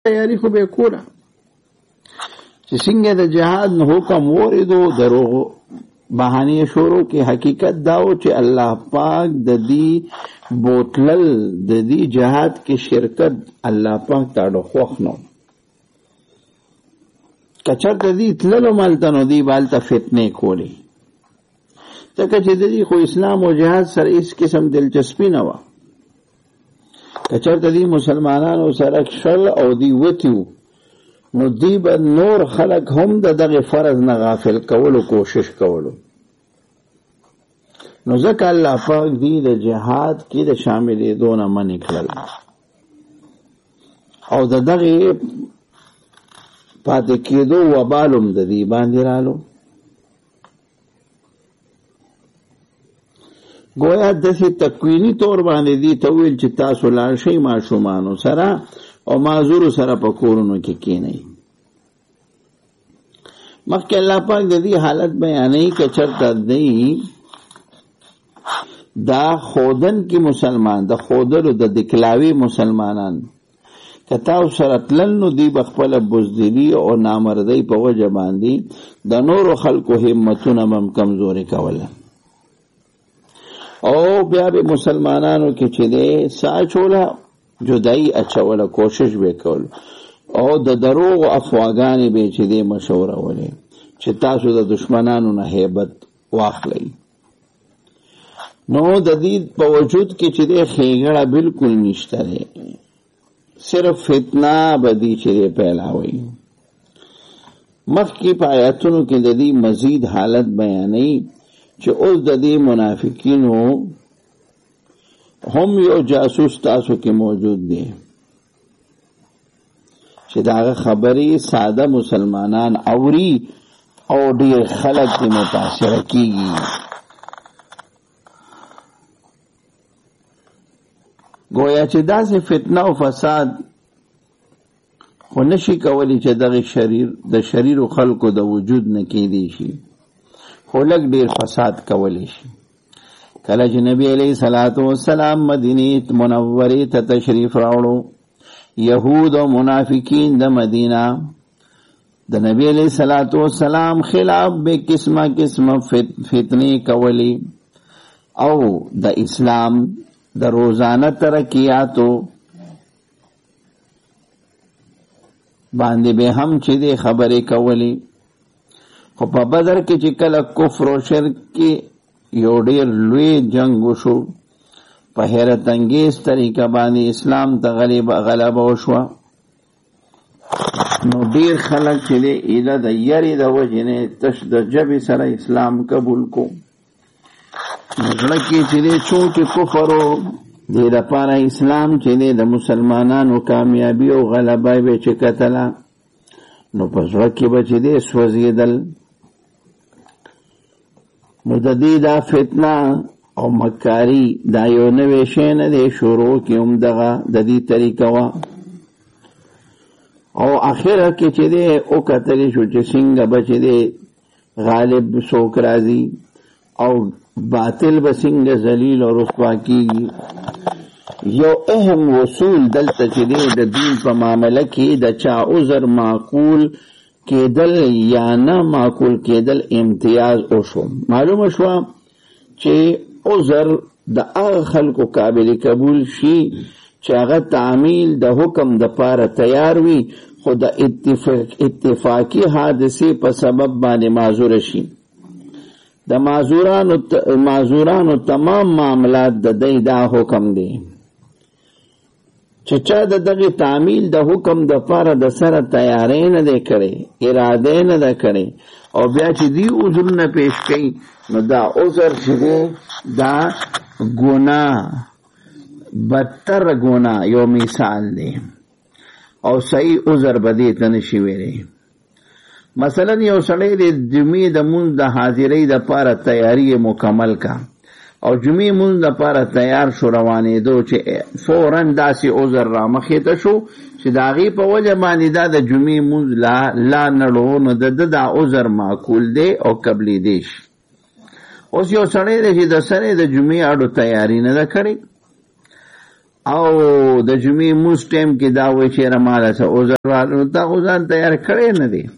تیاری خو به کوله چې څنګه د جهاد نه حکم وریدو دروغ بهانه شروع کې حقیقت داو چې الله پاک د دې بوتلل د دې جهاد کې شرکت الله پاک تاړو خوښ نو کچر د دې تللو مالتنو دی بالته فتنه کولی ځکه چې د دې خو اسلام او جهاد سره هیڅ قسم دلچسپي نه و کچر د دې مسلمانانو سره شل او دی وتیو نو دی به نور خلق هم دغه فرض نه غافل کولو کوشش کولو نو ځکه الله پاک دی د جهاد کې د شاملې دونه منع کړل او دغه پاتې کېدو وبالم د دې باندې رالو گویا داسې تکوینی طور باندې دی ته ویل چې تاسو لاړ شئ ماشومانو سره او معذور سره په کورونو کې کېنئ مخکې الله پاک د دې حالت بیانوي که چېرته دی دا خودن کې مسلمان د خودلو د دکلاوي مسلمانان که تاسو سره تلل نو دی به خپله بزدلي او نامردۍ په وجه باندې د نورو خلکو همتونه به هم کمزوري کوله او بیا به مسلمانانو کې چې دی سا چوله جدائی اچوله کوشش وکول او د دروغ افواګانې به چې دی مشوره ولې چې تاسو د دشمنانو نه هیبت واخلئ نو د دې په وجود کې چې دی ښېګړه بالکل نشته دی صرف فتنه بدی چې دی پیلاوي مخکې په آیاتونو کې د دې مزید حالت بیانوي چې اوس د دې منافقینو هم یو جاسوس تاسو کې موجود دی چې داغه خبرې ساده مسلمانان اوري او ډیر خلک دې متاثر کیږي گویا چې داسې فتنه او فساد خو نشي کولی چې دغه د شریر خلکو د وجود نه کېدی شي خو لږ ډیر فساد کولی شي کله چې نبی علیہ الصلوۃ والسلام مدینه منوره ته تشریف راوړو یهود او منافقین د مدینه د نبی علیہ الصلوۃ والسلام خلاف به قسمه فتنې کولی او د اسلام د روزانه ترقیاتو باندې به هم چې د خبرې کولی خو په بدر کې چې کله کفر او شرک کې یو ډیر لوی جنگ وشو په حیرت انگیز طریقه باندې اسلام ته غلبه وشوه نو ډیر خلک چې دی ایله د یری د وجې نه تش د ژبې سره اسلام قبول کو نو زړه کې چې دی څوک کفر و دې لپاره اسلام چې دی د مسلمانانو کامیابي او غلبه به چې کتله نو په زړه کې به چې دی سوځېدل نو د دې دا فتنه او مکاری دا یو نوی شی نه دی شروع کې هم دغه د دې طریقه وه او اخره کې چې دی وکتلی شو چې څنګه به چې دی غالب څوک راځي او باطل به څنګه ذلیل او رسوا کېږي یو اهم اصول دلته چې دی د دین په معامله کې د چا عذر معقول کېدل یا نه معقول کېدل امتیاز وشو معلومه شوه چې عذر د هغه خلکو قابل قبول شي چې هغه تعمیل د حکم د پاره تیار وي خو د اتفاقی حادثې په سبب باندې معذور شي د معذورانو تمام معاملات د دی دا حکم دی چې چا د دغه تعمیل د حکم د پاره د سره تیارې نه دی کړی اراده نه ده کړی او بیا چې دی عذرونه پیش کوي نو دا عذر چې دی دا ګناه بدتر ګناه یو مثال دی او صحیح عذر به دې ته نشي ویلی مثلا یو سړی د جمعې د مونځ د حاضرۍ دپاره تیاری مکمل کا او جمعې مونځ دپاره تیار شو روانېدو چې فوراً داسې عذر رامخې ته شو چې د هغې په وجه باندې دا د جمعې مونځ لا نړو نو د ده دا عذر معقول دی او قبلېدی شي اوس یو سړی دی چې د سره د جمعې اډو تیاری نه ده کړې او د جمعې موس ټیم کې دا وایي چې رماله سه عذر نو تا ځان تیار کړی نه دی.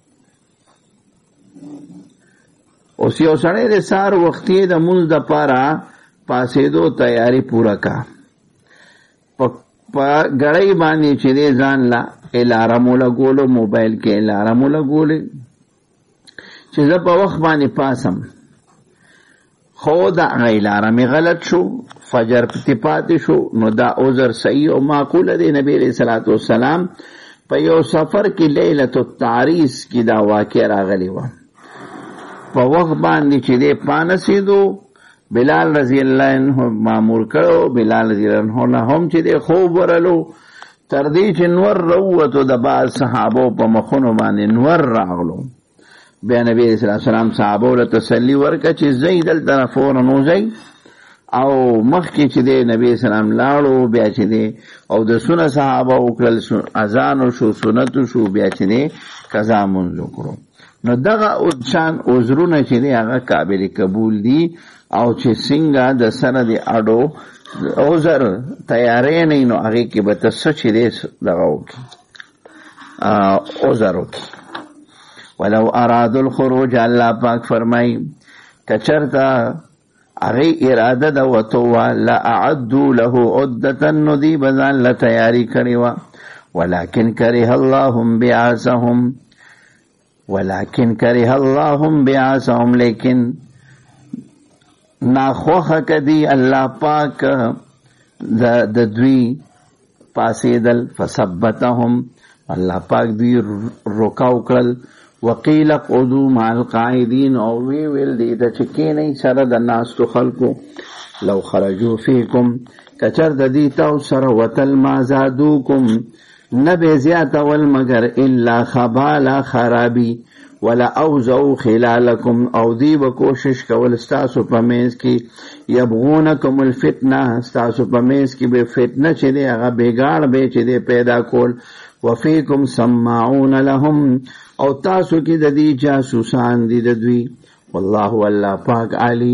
اوس یو سړی د سهار وختي د مونځ دپاره پاسېدو تیاری پوره کا، په ګړۍ باندې چې دی ځان له الارم ولګولو، موبایل کې الارم ولګولې چې زه په وخت باندې پاسم، خو دا الارم غلط شو، فجر پتی پاتې شو. نو دا عذر صحیح او معقوله دی. نبی علیہ الصلوۃ والسلام په یو سفر کې لیلۃ التعریس کې دا واقع راغلی و، په وخت باندې چې دی پانسېدو، بلال رضی الله عنه مامور کړو، بلال رضی الله عنه نه هم چې دی خوب ورلو، تر دې چې نور راووتو د بعض صحابو په مخونو باندې نور راغلو. بیا نبی صلی الله علیه وسلم صحابو له تسلی ورکړه چې ځئ دلته فورا وځئ، او مخکې چې دی نبی سلام لاړو، بیا چې دی او د سنه صحابه وکړل، اذان شو، سنت شو، بیا چې دی قضا مونځ وکړو. نو دغه شان عذرونه چې دی هغه قابل قبول دي، او چې څنګه د سره د اډو عذر تیارې نه نو هغې کې به ته څه چې دی دغه وکړي، عذر وکړي. ولو ارادو الخروج، الله پاک فرمایي کچرته هغې اراده د وتو وه، لاعدو له عدة، نو دی به ځان له تیاري کړې وه. ولکن کرها اللهم بعاثهم، لیکن ناخوخه کدی الله پاک د دوی پاسېدل. فثبتهم، الله پاک دوی رکاو کړل. وقیل اقعدوا مع القاعدین، او وی ویل دی ته چې کېنئ سره د ناستو خلکو. لو خرجوا فیکم، کچر د دې تاسو سره وتل، ما زادوکم، نه به زیاتول مگر الا خبالا خرابی، ولا اوزعوا خلالکم، او دی به کوشش کول ستاسو په منځ کې، یبغونکم الفتنه، ستاسو په منځ کې به فتنه چې دی هغه بېګاړ به چې دی پیدا کول. وفیکم سماعون لهم، او تاسو کې د دې جاسوسان دي د دوی. والله الله پاک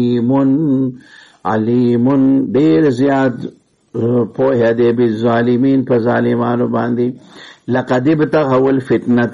علیم ډېر زیات پوهه دی بالظالمین، په ظالمانو باندې. لقد ابتغوا الفتنه،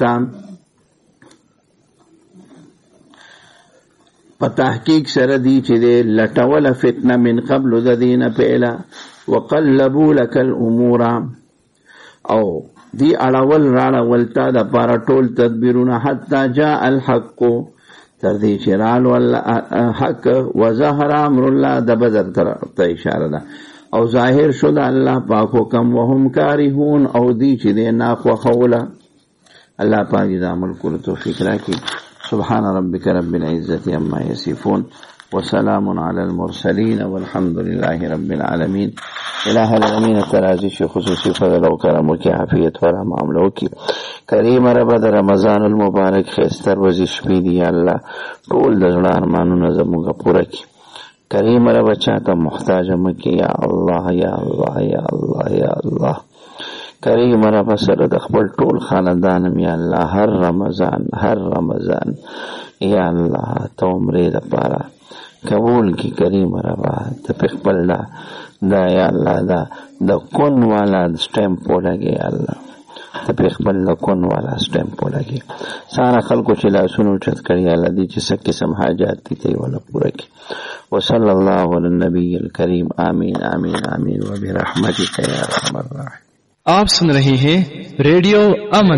په تحقیق سره دی چې دی لټوله فتنه من قبل د دین پهلا، وقلبوا لك الامور، او دی اړول راړول تا د پاره ټول تدبیرونه، حتی جاء الحق، تر دې چې رالو حق، وظهر امر الله، د بدر ته اشاره ده، او ظاهر شو د الله پاک حکم، وهم کارهون، او دی چې دی ناخوښوله. الله پاک دې عمل کولو توفیق راکړي. سبحان ربك رب العزة عما يصفون، وسلام على المرسلين، والحمد لله رب العالمين. الہ العالمین ترازی شی خصوصی فضل و کرم کی عافیت ورہ معاملوں کی کریم رب د رمضان المبارک خیستر وزش بھی دی اللہ ټول د زړه ارمانونه زموږ پوره کی. کریم رب چاته محتاج مکی، یا الله یا الله یا الله یا الله. کریم رب سره د خپل ټول خاندان یا الله هر رمضان یا الله ته عمرې لپاره قبول کی. کریم رب ته خپل دا یا الله دا د کون والا سٹیمپ ولګي، الله ته خپل د کون والا سٹیمپ ولګي. ساره خلکو چې لاسونو چت کړی الله دې چې څه قسم حاجات دي ته ولا پوره کی. وصلی الله علی النبی الکریم. آمین آمین آمین وبرحمتک یا ارحم الراحمین. آپ سن رہے ہیں ریڈیو امن.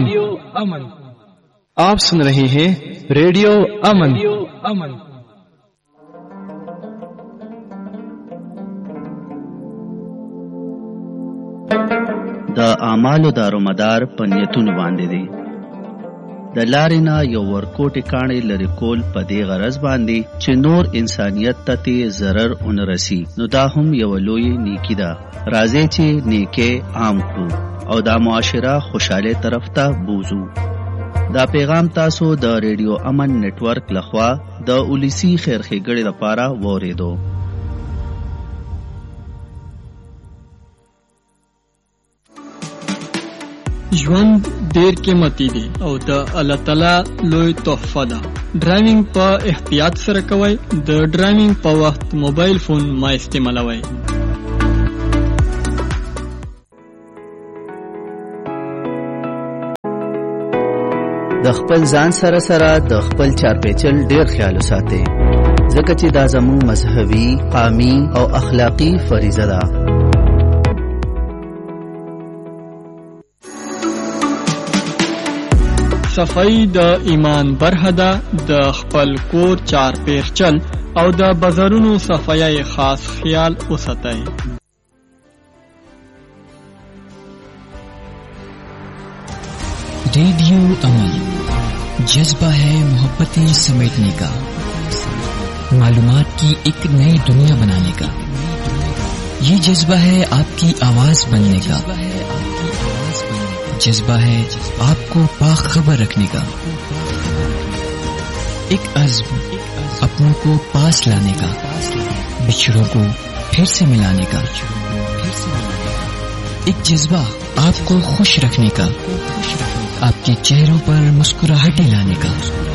آپ سن رہے ہیں ریڈیو امن. د اعمالو دارومدار په نیتونو باندې دی. د لارې نه یو ورکوټې کاڼې لرې کول په دې غرض باندې چې نور انسانیت ته ضرر ونه رسی، نو دا هم یو لوی نیکی ده. راځئ چې نیکي عام کړو او دا معاشره خوشاله طرف ته بوزو. دا پیغام تاسو د ریډیو امن نتورک لخوا د اولسی خیرخېګړې لپاره واورېدو. ژوند ډیر قیمتي دی او د الله تعالی لوی تحفه ده. ډرایوینګ په احتیاط سره کوئ. د ډرایوینګ په وخت موبایل فون مه استعمالوئ. د خپل ځان سره سره د خپل چارپیچل ډیر خیال وساتئ، ځکه چې دا زموږ مذهبي، قومي او اخلاقی فریضه ده. صفائی د ایمان برخه ده. د خپل کور چارپیچل او د بازارونو صفایي خاص خیال وساتئ. रेडियो अमन जज्बा है मोहब्बतें समेटने का, मालूमात की एक नई दुनिया बनाने का. ये जज्बा है आपकी आवाज बनने का, जज्बा है आपको बाखबर रखने का, एक अज़्म अपनों को पास लाने का, बिछड़ों को फिर से मिलाने का, एक जज्बा आपको खुश रखने का, आपके चेहरों पर मुस्कुराहटें लाने का.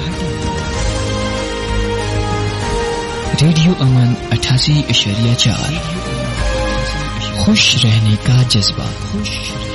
रेडियो अमन 88.4 खुश रहने का जज्बा.